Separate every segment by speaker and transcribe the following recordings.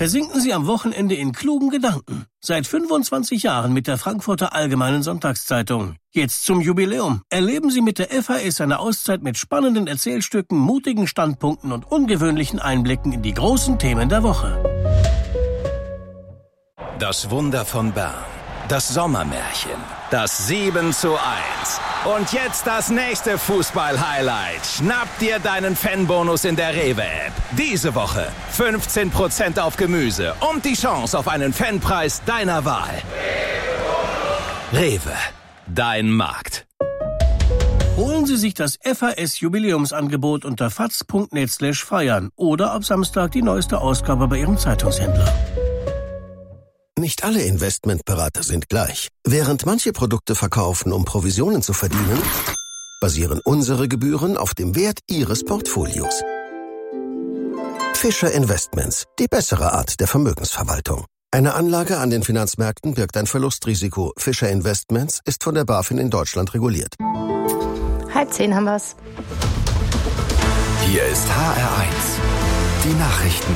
Speaker 1: Versinken Sie am Wochenende in klugen Gedanken. Seit 25 Jahren mit der Frankfurter Allgemeinen Sonntagszeitung. Jetzt zum Jubiläum. Erleben Sie mit der FAS eine Auszeit mit spannenden Erzählstücken, mutigen Standpunkten und ungewöhnlichen Einblicken in die großen Themen der Woche.
Speaker 2: Das Wunder von Bern. Das Sommermärchen. Das 7:1. Und jetzt das nächste Fußball-Highlight. Schnapp dir deinen Fanbonus in der Rewe-App. Diese Woche 15% auf Gemüse und die Chance auf einen Fanpreis deiner Wahl. Rewe, dein Markt.
Speaker 1: Holen Sie sich das FAS-Jubiläumsangebot unter faz.net/feiern oder ab Samstag die neueste Ausgabe bei Ihrem Zeitungshändler.
Speaker 3: Nicht alle Investmentberater sind gleich. Während manche Produkte verkaufen, um Provisionen zu verdienen, basieren unsere Gebühren auf dem Wert Ihres Portfolios. Fischer Investments, die bessere Art der Vermögensverwaltung. Eine Anlage an den Finanzmärkten birgt ein Verlustrisiko. Fischer Investments ist von der BaFin in Deutschland reguliert.
Speaker 4: 9:30 haben wir's.
Speaker 2: Hier ist HR1. Die Nachrichten.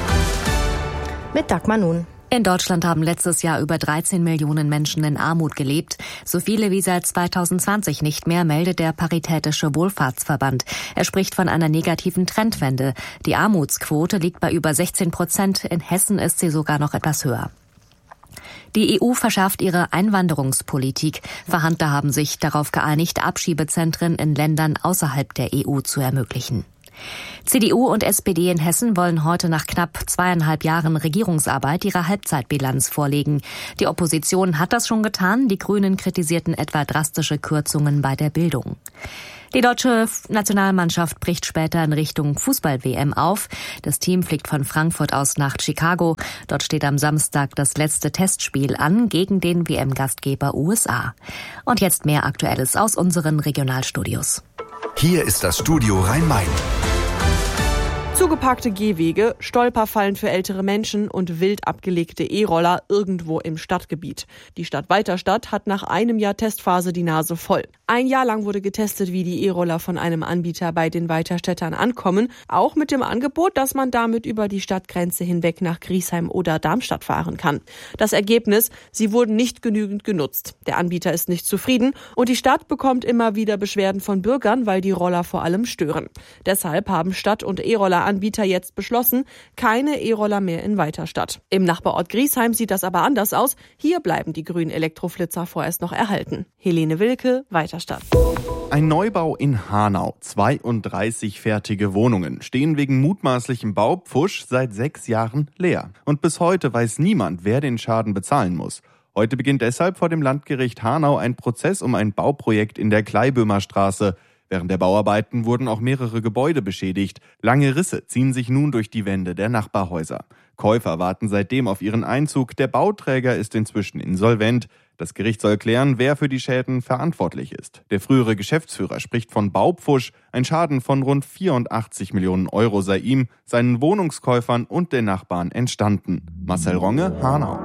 Speaker 4: Mit Dagmar Nun.
Speaker 5: In Deutschland haben letztes Jahr über 13 Millionen Menschen in Armut gelebt. So viele wie seit 2020 nicht mehr, meldet der Paritätische Wohlfahrtsverband. Er spricht von einer negativen Trendwende. Die Armutsquote liegt bei über 16%. In Hessen ist sie sogar noch etwas höher. Die EU verschärft ihre Einwanderungspolitik. Verhandler haben sich darauf geeinigt, Abschiebezentren in Ländern außerhalb der EU zu ermöglichen. CDU und SPD in Hessen wollen heute nach knapp 2,5 Jahren Regierungsarbeit ihre Halbzeitbilanz vorlegen. Die Opposition hat das schon getan. Die Grünen kritisierten etwa drastische Kürzungen bei der Bildung. Die deutsche Nationalmannschaft bricht später in Richtung Fußball-WM auf. Das Team fliegt von Frankfurt aus nach Chicago. Dort steht am Samstag das letzte Testspiel an gegen den WM-Gastgeber USA. Und jetzt mehr Aktuelles aus unseren Regionalstudios.
Speaker 2: Hier ist das Studio Rhein-Main.
Speaker 6: Zugeparkte Gehwege, Stolperfallen für ältere Menschen und wild abgelegte E-Roller irgendwo im Stadtgebiet. Die Stadt Weiterstadt hat nach einem Jahr Testphase die Nase voll. Ein Jahr lang wurde getestet, wie die E-Roller von einem Anbieter bei den Weiterstädtern ankommen, auch mit dem Angebot, dass man damit über die Stadtgrenze hinweg nach Griesheim oder Darmstadt fahren kann. Das Ergebnis: Sie wurden nicht genügend genutzt. Der Anbieter ist nicht zufrieden und die Stadt bekommt immer wieder Beschwerden von Bürgern, weil die Roller vor allem stören. Deshalb haben Stadt- und E-Roller-Anbieter jetzt beschlossen, keine E-Roller mehr in Weiterstadt. Im Nachbarort Griesheim sieht das aber anders aus. Hier bleiben die grünen Elektroflitzer vorerst noch erhalten. Helene Wilke, Weiterstadt.
Speaker 7: Ein Neubau in Hanau. 32 fertige Wohnungen stehen wegen mutmaßlichem Baupfusch seit 6 Jahren leer. Und bis heute weiß niemand, wer den Schaden bezahlen muss. Heute beginnt deshalb vor dem Landgericht Hanau ein Prozess um ein Bauprojekt in der Kleiböhmer Straße. Während der Bauarbeiten wurden auch mehrere Gebäude beschädigt. Lange Risse ziehen sich nun durch die Wände der Nachbarhäuser. Käufer warten seitdem auf ihren Einzug. Der Bauträger ist inzwischen insolvent. Das Gericht soll klären, wer für die Schäden verantwortlich ist. Der frühere Geschäftsführer spricht von Baupfusch. Ein Schaden von rund 84 Millionen Euro sei ihm, seinen Wohnungskäufern und den Nachbarn entstanden. Marcel Ronge, Hanau.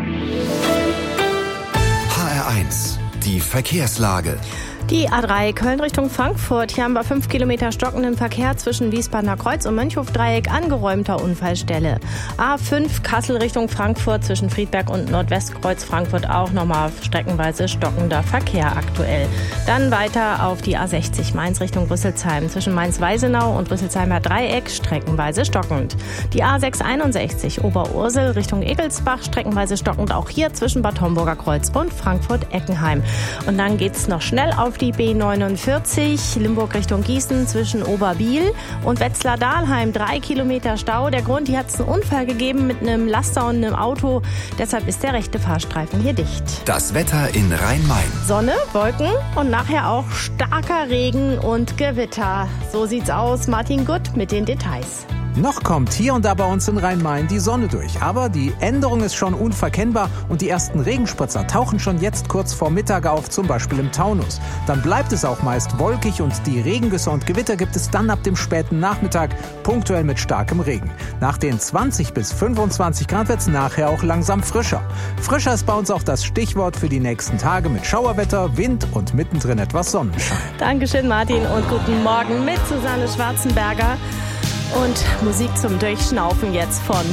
Speaker 2: HR1, die Verkehrslage.
Speaker 4: Die A3 Köln Richtung Frankfurt. Hier haben wir 5 Kilometer stockenden Verkehr zwischen Wiesbadener Kreuz und Mönchhofdreieck, angeräumter Unfallstelle. A5 Kassel Richtung Frankfurt zwischen Friedberg und Nordwestkreuz Frankfurt auch nochmal streckenweise stockender Verkehr aktuell. Dann weiter auf die A60 Mainz Richtung Rüsselsheim zwischen Mainz-Weisenau und Rüsselsheimer Dreieck streckenweise stockend. Die A661 Oberursel Richtung Egelsbach streckenweise stockend, auch hier zwischen Bad Homburger Kreuz und Frankfurt-Eckenheim. Und dann geht's noch schnell auf die B49 Limburg Richtung Gießen zwischen Oberbiel und Wetzlar-Dahlheim. 3 Kilometer Stau. Der Grund: hier hat es einen Unfall gegeben mit einem Laster und einem Auto. Deshalb ist der rechte Fahrstreifen hier dicht.
Speaker 2: Das Wetter in Rhein-Main.
Speaker 4: Sonne, Wolken und nachher auch starker Regen und Gewitter. So sieht's aus. Martin Gutt mit den Details.
Speaker 8: Noch kommt hier und da bei uns in Rhein-Main die Sonne durch. Aber die Änderung ist schon unverkennbar und die ersten Regenspritzer tauchen schon jetzt kurz vor Mittag auf, zum Beispiel im Taunus. Dann bleibt es auch meist wolkig und die Regengüsse und Gewitter gibt es dann ab dem späten Nachmittag, punktuell mit starkem Regen. Nach den 20 bis 25 Grad wird es nachher auch langsam frischer. Frischer ist bei uns auch das Stichwort für die nächsten Tage mit Schauerwetter, Wind und mittendrin etwas Sonnenschein.
Speaker 4: Dankeschön, Martin, und guten Morgen mit Susanne Schwarzenberger. Und Musik zum Durchschnaufen jetzt von